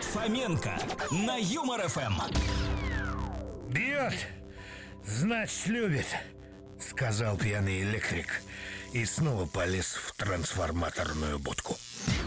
Фоменко на Юмор ФМ. Бьет, значит любит, сказал пьяный электрик и снова полез в трансформаторную будку.